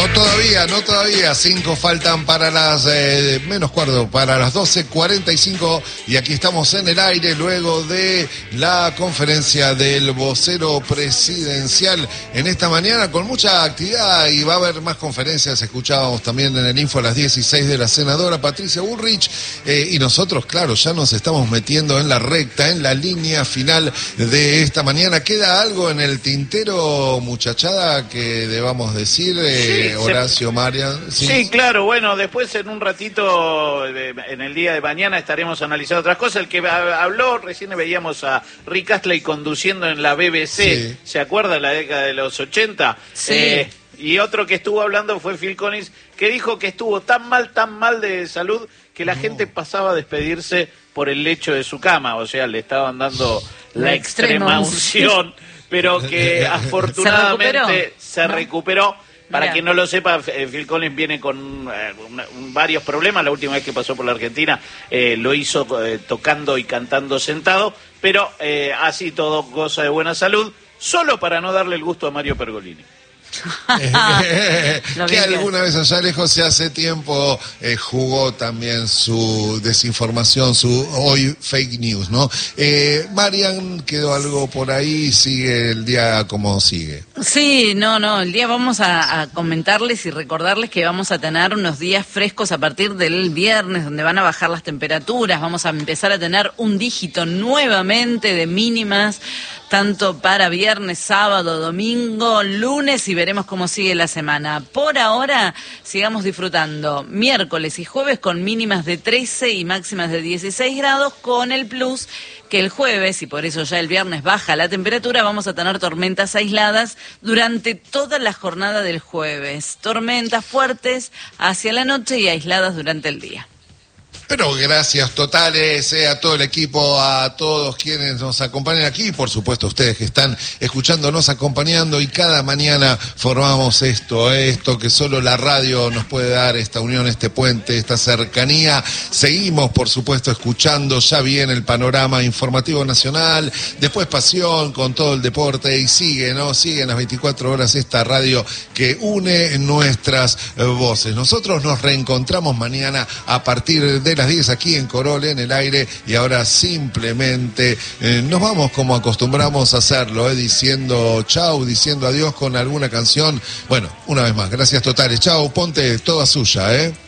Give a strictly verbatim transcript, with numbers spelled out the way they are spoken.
No todavía, no todavía. Cinco faltan para las, eh, menos cuarto, para las doce cuarenta y cinco. Y aquí estamos en el aire luego de la conferencia del vocero presidencial en esta mañana con mucha actividad y va a haber más conferencias. Escuchábamos también en el info a las dieciséis de la senadora Patricia Bullrich. Eh, y nosotros, claro, ya nos estamos metiendo en la recta, en la línea final de esta mañana. ¿Queda algo en el tintero, muchachada, que debamos decir? Eh, Sí, Horacio, se... Marian. ¿Sí? sí, claro, bueno, después en un ratito, en el día de mañana, estaremos analizando otras cosas. El que habló, recién veíamos a Rick Astley conduciendo en la B B C, sí. ¿Se acuerda? La década de los ochenta. Sí. Eh, y otro que estuvo hablando fue Phil Collins, que dijo que estuvo tan mal, tan mal de salud, que la no. gente pasaba a despedirse por el lecho de su cama, o sea, le estaban dando la, la extrema unción, pero que afortunadamente se recuperó. Se recuperó. Para quien no lo sepa, Phil Collins viene con eh, una, un, varios problemas. La última vez que pasó por la Argentina eh, lo hizo eh, tocando y cantando sentado, pero eh, así todo goza de buena salud, solo para no darle el gusto a Mario Pergolini. Que alguna vez allá lejos, se hace tiempo, eh, jugó también su desinformación, su hoy fake news, ¿no? Eh, Marian, ¿quedó algo por ahí? ¿Sigue el día como sigue? Sí, no, no, el día vamos a, a comentarles y recordarles que vamos a tener unos días frescos a partir del viernes, donde van a bajar las temperaturas, vamos a empezar a tener un dígito nuevamente de mínimas, tanto para viernes, sábado, domingo, lunes, y veremos cómo sigue la semana. Por ahora, sigamos disfrutando miércoles y jueves con mínimas de trece y máximas de dieciséis grados, con el plus que el jueves, y por eso ya el viernes baja la temperatura, vamos a tener tormentas aisladas durante toda la jornada del jueves. Tormentas fuertes hacia la noche y aisladas durante el día. Pero gracias totales eh, a todo el equipo, a todos quienes nos acompañan aquí, y por supuesto a ustedes que están escuchándonos, acompañando, y cada mañana formamos esto, esto que solo la radio nos puede dar, esta unión, este puente, esta cercanía. Seguimos, por supuesto, escuchando, ya viene el panorama informativo nacional, después pasión con todo el deporte, y sigue, ¿no? Siguen las veinticuatro horas esta radio que une nuestras eh, voces. Nosotros nos reencontramos mañana a partir de las diez aquí en Corole, en el aire, y ahora simplemente eh, nos vamos como acostumbramos a hacerlo, eh, diciendo chau, diciendo adiós con alguna canción. Bueno, una vez más, gracias totales. Chau, Ponte, toda suya, ¿eh?